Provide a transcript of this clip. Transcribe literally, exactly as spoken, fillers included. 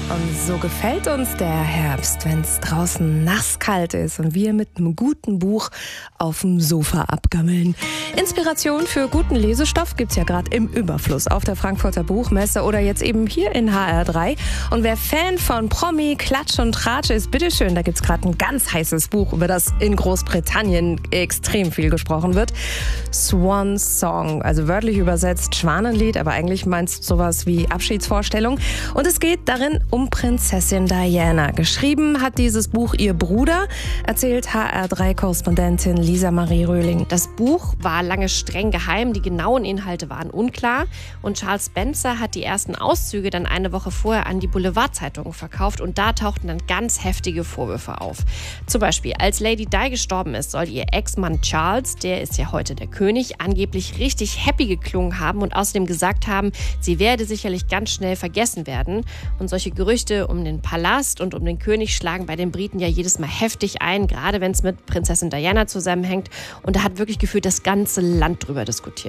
Und so gefällt uns der Herbst, wenn es draußen nasskalt ist und wir mit einem guten Buch auf dem Sofa abgammeln. Inspiration für guten Lesestoff gibt's ja gerade im Überfluss auf der Frankfurter Buchmesse oder jetzt eben hier in H R drei. Und wer Fan von Promi, Klatsch und Tratsch ist, bitteschön, da gibt's gerade ein ganz heißes Buch, über das in Großbritannien extrem viel gesprochen wird. Swan Song, also wörtlich übersetzt Schwanenlied, aber eigentlich meint es sowas wie Abschiedsvorstellung. Und es geht darin um Prinzessin Diana. Geschrieben hat dieses Buch ihr Bruder, erzählt H R drei Korrespondentin Lisa Marie Röhling. Das Buch war lange streng geheim, die genauen Inhalte waren unklar und Charles Spencer hat die ersten Auszüge dann eine Woche vorher an die Boulevardzeitungen verkauft und da tauchten dann ganz heftige Vorwürfe auf. Zum Beispiel, als Lady Di gestorben ist, soll ihr Ex-Mann Charles, der ist ja heute der König, angeblich richtig happy geklungen haben und außerdem gesagt haben, sie werde sicherlich ganz schnell vergessen werden. Und solche Gerüchte um den Palast und um den König schlagen bei den Briten ja jedes Mal heftig ein, gerade wenn es mit Prinzessin Diana zusammenhängt. Und da hat wirklich gefühlt das ganze Land drüber diskutiert.